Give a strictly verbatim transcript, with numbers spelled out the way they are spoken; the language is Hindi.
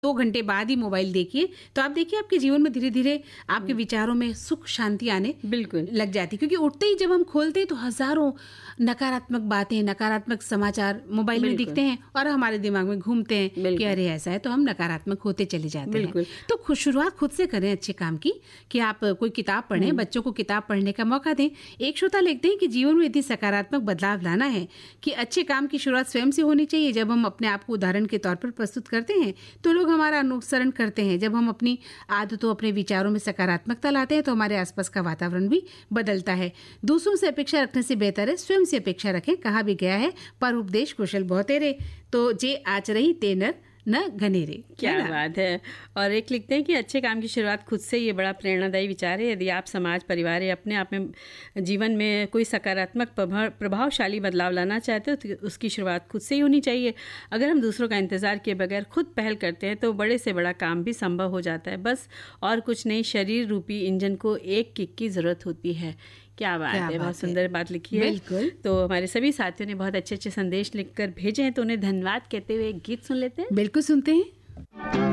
दो घंटे बाद ही मोबाइल देखिए, तो आप देखिए आपके जीवन में धीरे धीरे आपके विचारों में सुख शांति आने बिल्कुल लग जाती। क्योंकि उठते ही जब हम खोलते हैं तो हजारों नकारात्मक बातें, नकारात्मक समाचार मोबाइल में दिखते हैं और हमारे दिमाग में घूमते हैं कि अरे ऐसा है, तो हम नकारात्मक होते चले जाते हैं। तो खुद शुरुआत खुद से करें अच्छे काम की, कि आप कोई किताब पढ़ें, बच्चों को किताब पढ़ने का मौका दें। एक श्रोता लिखते हैं कि जीवन में यदि सकारात्मक बदलाव लाना है कि अच्छे काम की शुरुआत स्वयं से होनी चाहिए। जब हम अपने आप को उदाहरण के तौर पर प्रस्तुत करते हैं तो लोग हमारा अनुसरण करते हैं। जब हम अपनी आदतों, अपने विचारों में सकारात्मकता लाते हैं तो हमारे आसपास का वातावरण भी बदलता है। दूसरों से अपेक्षा रखने से बेहतर है स्वयं से अपेक्षा रखें। कहा भी गया है, पर उपदेश कुशल बहुतेरे, तो जे आचरही ते नर न घनेरे। क्या बात है। और एक लिखते हैं कि अच्छे काम की शुरुआत खुद से, ये बड़ा प्रेरणादायी विचार है। यदि आप समाज, परिवार या अपने आप में जीवन में कोई सकारात्मक प्रभावशाली बदलाव लाना चाहते हो तो उसकी शुरुआत खुद से ही होनी चाहिए। अगर हम दूसरों का इंतज़ार किए बगैर खुद पहल करते हैं तो बड़े से बड़ा काम भी संभव हो जाता है। बस और कुछ नहीं, शरीर रूपी इंजन को एक किक की ज़रूरत होती है। क्या बात है, बहुत सुंदर बात लिखी है। बिल्कुल। तो हमारे सभी साथियों ने बहुत अच्छे अच्छे संदेश लिखकर भेजे हैं, तो उन्हें धन्यवाद कहते हुए एक गीत सुन लेते हैं। बिल्कुल सुनते हैं।